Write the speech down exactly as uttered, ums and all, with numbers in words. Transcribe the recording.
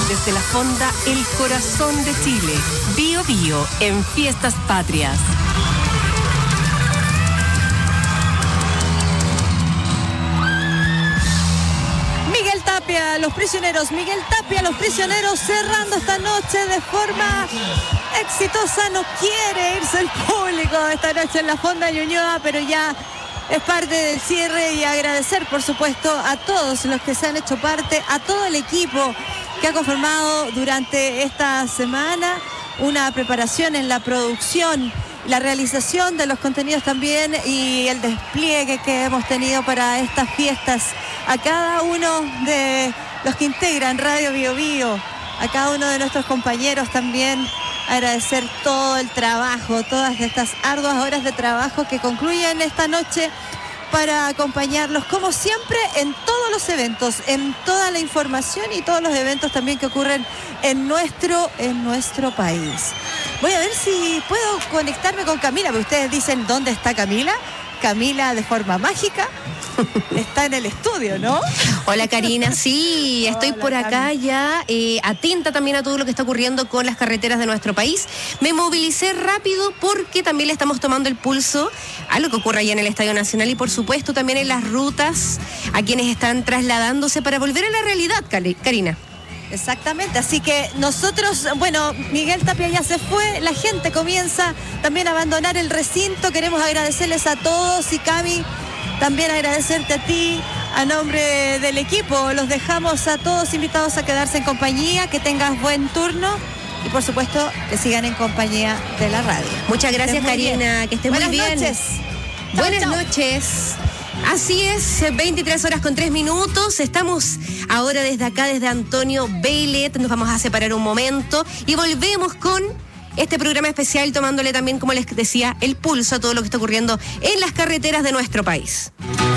desde la Fonda El Corazón de Chile. Bio Bio en Fiestas Patrias. Miguel Tapia, Los Prisioneros. Miguel Tapia, Los Prisioneros, cerrando esta noche de forma exitosa. No quiere irse el público esta noche en la Fonda Ñuñoa, pero ya es parte del cierre, y agradecer, por supuesto, a todos los que se han hecho parte, a todo el equipo que ha conformado durante esta semana una preparación en la producción, la realización de los contenidos también, y el despliegue que hemos tenido para estas fiestas. A cada uno de los que integran Radio Bio Bio, a cada uno de nuestros compañeros también, agradecer todo el trabajo, todas estas arduas horas de trabajo que concluyen esta noche para acompañarlos, como siempre, en todos los eventos, en toda la información y todos los eventos también que ocurren en nuestro, en nuestro país. Voy a ver si puedo conectarme con Camila, porque ustedes dicen, ¿dónde está Camila? Camila, de forma mágica, está en el estudio, ¿no? Hola, Karina, sí, estoy Hola, por acá Cami. ya, eh, atenta también a todo lo que está ocurriendo con las carreteras de nuestro país. Me movilicé rápido porque también le estamos tomando el pulso a lo que ocurre allá en el Estadio Nacional, y por supuesto también en las rutas a quienes están trasladándose para volver a la realidad, Karina. Exactamente, así que nosotros, bueno, Miguel Tapia ya se fue, la gente comienza también a abandonar el recinto. Queremos agradecerles a todos, y Cami, también agradecerte a ti, a nombre del equipo. Los dejamos a todos invitados a quedarse en compañía, que tengas buen turno, y por supuesto que sigan en compañía de la radio. Muchas gracias, Karina, bien. que estés Buenas muy bien. Noches. Buenas chau, chau. noches. Así es, veintitrés horas con tres minutos. Estamos ahora desde acá, desde Antonio Bailet. Nos vamos a separar un momento y volvemos con este programa especial, tomándole también, como les decía, el pulso a todo lo que está ocurriendo en las carreteras de nuestro país.